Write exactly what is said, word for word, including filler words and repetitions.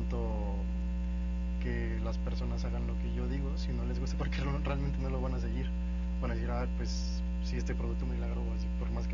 tanto que las personas hagan lo que yo digo, si no les gusta, porque realmente no lo van a seguir. Van a decir, ah, pues si este producto milagro, así, por más que